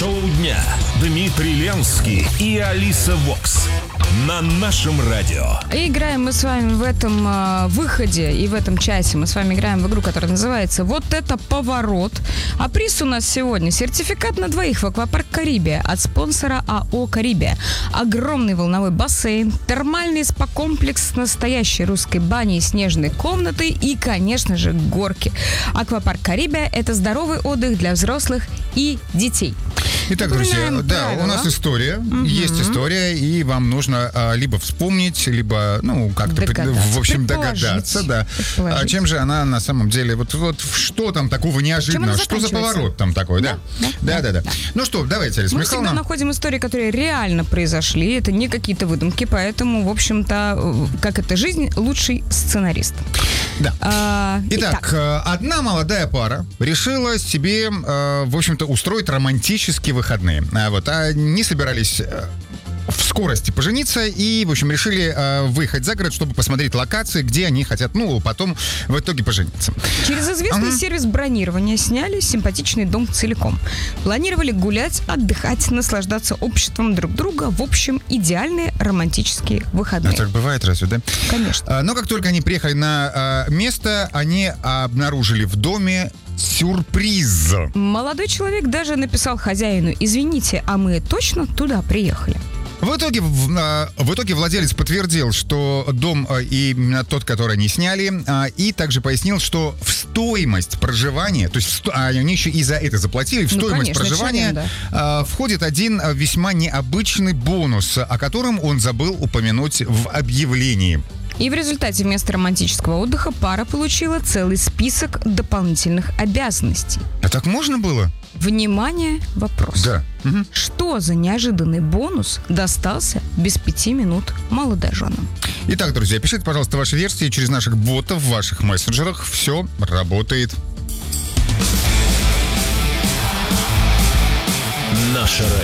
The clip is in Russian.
Шоу дня. Дмитрий Ленский и Алиса Вокс. На нашем радио. И играем мы с вами в этом выходе и в этом часе. Мы с вами играем в игру, которая называется «Вот это поворот». А приз у нас сегодня сертификат на двоих в аквапарк «Карибия» от спонсора АО «Карибия». Огромный волновой бассейн, термальный спа-комплекс с настоящей русской баней, снежной комнатой и, конечно же, горки. Аквапарк «Карибия» — это здоровый отдых для взрослых и детей. Итак, друзья, да, у нас история, есть история, и вам нужно либо вспомнить, либо, как-то, в общем, догадаться, да. А чем же она на самом деле, вот что там такого неожиданного, что за поворот там такой, да? Да. Ну что, давайте, Алиса Михайловна. Мы всегда находим истории, которые реально произошли, это не какие-то выдумки, поэтому, в общем-то, как это жизнь, лучший сценарист. Да. Итак, одна молодая пара решила себе, в общем-то, устроить романтические выходные. Они собирались в скорости пожениться и, в общем, решили выехать за город, чтобы посмотреть локации, где они хотят, потом в итоге пожениться. Через известный сервис бронирования сняли симпатичный дом целиком. Планировали гулять, отдыхать, наслаждаться обществом друг друга. В общем, идеальные романтические выходные. А так бывает, разве, да? Конечно. Но как только они приехали на место, они обнаружили в доме сюрприз. Молодой человек даже написал хозяину: «Извините, а мы точно туда приехали?» В итоге владелец подтвердил, что дом именно тот, который они сняли, и также пояснил, что в стоимость проживания, то есть они еще и за это заплатили, в стоимость проживания входит один весьма необычный бонус, о котором он забыл упомянуть в объявлении. И в результате вместо романтического отдыха пара получила целый список дополнительных обязанностей. А так можно было? Внимание, вопрос. Да. Что за неожиданный бонус достался без 5 минут молодоженам? Итак, друзья, пишите, пожалуйста, ваши версии через наших ботов в ваших мессенджерах. Все работает. Наше радио.